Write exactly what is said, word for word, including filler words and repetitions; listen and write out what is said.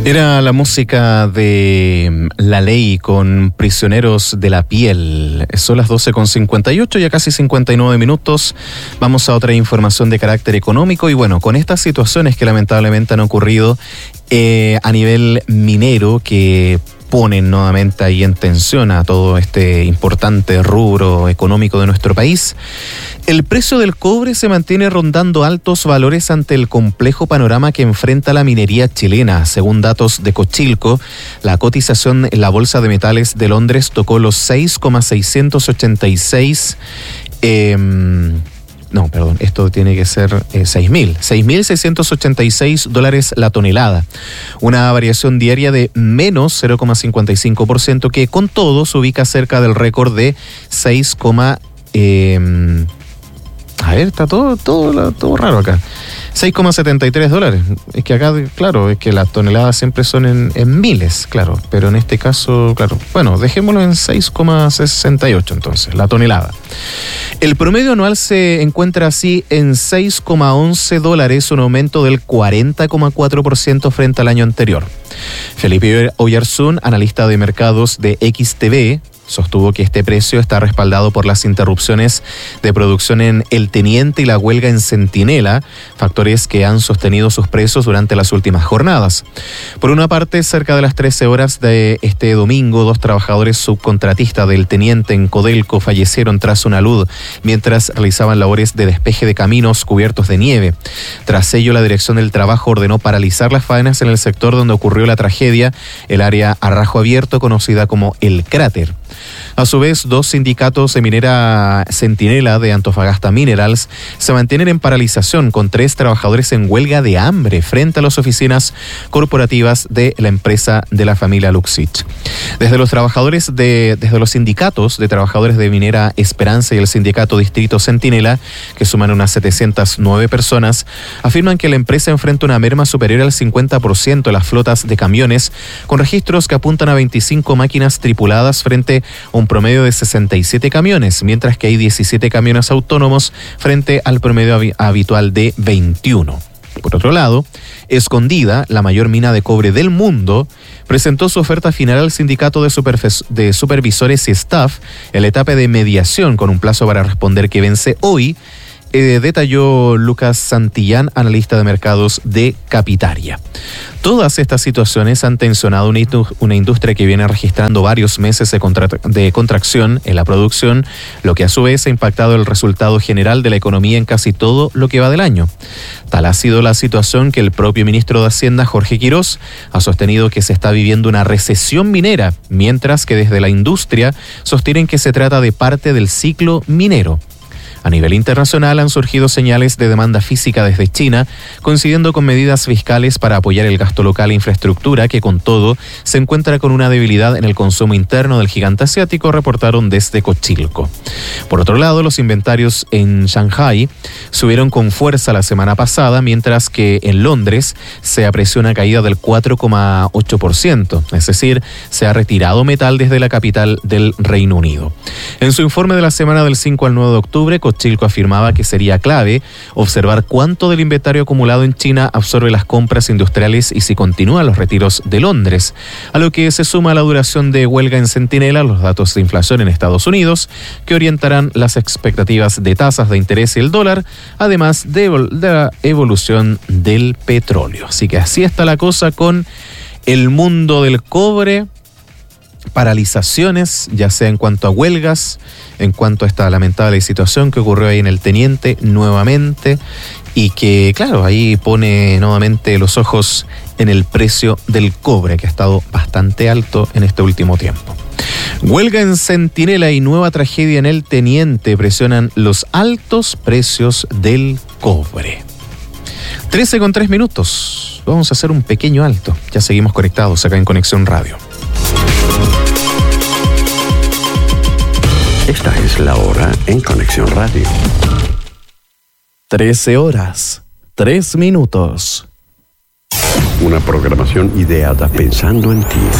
Era la música de La Ley con Prisioneros de la Piel. Son las doce con cincuenta y ocho, ya casi cincuenta y nueve minutos. Vamos a otra información de carácter económico. Y bueno, con estas situaciones que lamentablemente han ocurrido eh, a nivel minero, que ponen nuevamente ahí en tensión a todo este importante rubro económico de nuestro país, el precio del cobre se mantiene rondando altos valores ante el complejo panorama que enfrenta la minería chilena. Según datos de Cochilco, la cotización en la Bolsa de Metales de Londres tocó los seis coma seiscientos ochenta y seis... Eh, No, perdón, esto tiene que ser eh, seis mil seiscientos ochenta y seis dólares la tonelada. Una variación diaria de menos cero coma cincuenta y cinco por ciento, que con todo se ubica cerca del récord de seis, eh, a ver, está todo, todo, todo raro acá. seis coma setenta y tres dólares. Es que acá, claro, es que las toneladas siempre son en, en miles, claro. Pero en este caso, claro, bueno, dejémoslo en seis coma sesenta y ocho entonces, la tonelada. El promedio anual se encuentra así en seis coma once dólares, un aumento del cuarenta coma cuatro por ciento frente al año anterior. Felipe Oyarzún, analista de mercados de X T V, sostuvo que este precio está respaldado por las interrupciones de producción en El Teniente y la huelga en Centinela, factores que han sostenido sus precios durante las últimas jornadas. Por una parte, cerca de las trece horas de este domingo, dos trabajadores subcontratistas del Teniente en Codelco fallecieron tras una luz mientras realizaban labores de despeje de caminos cubiertos de nieve. Tras ello, la Dirección del Trabajo ordenó paralizar las faenas en el sector donde ocurrió la tragedia, el área a rajo abierto conocida como El Cráter. A su vez, dos sindicatos de minera Centinela de Antofagasta Minerals se mantienen en paralización, con tres trabajadores en huelga de hambre frente a las oficinas corporativas de la empresa de la familia Luxich. Desde los trabajadores de, desde los sindicatos de trabajadores de Minera Esperanza y el sindicato Distrito Centinela, que suman unas setecientas nueve personas, afirman que la empresa enfrenta una merma superior al cincuenta por ciento de las flotas de camiones, con registros que apuntan a veinticinco máquinas tripuladas frente a un promedio de sesenta y siete camiones, mientras que hay diecisiete camiones autónomos frente al promedio hab- habitual de veintiuno. Por otro lado, Escondida, la mayor mina de cobre del mundo, presentó su oferta final al sindicato de, superfe- de supervisores y staff en la etapa de mediación, con un plazo para responder que vence hoy, eh, detalló Lucas Santillán, analista de mercados de Capitaria. Todas estas situaciones han tensionado una, indu- una industria que viene registrando varios meses de, contra- de contracción en la producción, lo que a su vez ha impactado el resultado general de la economía en casi todo lo que va del año. Tal ha sido la situación que el propio ministro de Hacienda, Jorge Quirós, ha sostenido que se está viviendo una recesión minera, mientras que desde la industria sostienen que se trata de parte del ciclo minero. A nivel internacional han surgido señales de demanda física desde China, coincidiendo con medidas fiscales para apoyar el gasto local e infraestructura, que con todo se encuentra con una debilidad en el consumo interno del gigante asiático, reportaron desde Cochilco. Por otro lado, los inventarios en Shanghái subieron con fuerza la semana pasada, mientras que en Londres se apreció una caída del cuatro coma ocho por ciento, es decir, se ha retirado metal desde la capital del Reino Unido. En su informe de la semana del cinco al nueve de octubre, Chilco afirmaba que sería clave observar cuánto del inventario acumulado en China absorbe las compras industriales y si continúan los retiros de Londres, a lo que se suma la duración de huelga en Centinela, los datos de inflación en Estados Unidos, que orientarán las expectativas de tasas de interés y el dólar, además de, evol- de la evolución del petróleo. Así que así está la cosa con el mundo del cobre. Paralizaciones, ya sea en cuanto a huelgas, en cuanto a esta lamentable situación que ocurrió ahí en el Teniente nuevamente, y que, claro, ahí pone nuevamente los ojos en el precio del cobre, que ha estado bastante alto en este último tiempo. Huelga en Centinela y nueva tragedia en el Teniente presionan los altos precios del cobre. trece con tres minutos. Vamos a hacer un pequeño alto. Ya seguimos conectados acá en Conexión Radio. Esta es la hora en Conexión Radio. trece horas, tres minutos. Una programación ideada pensando en ti.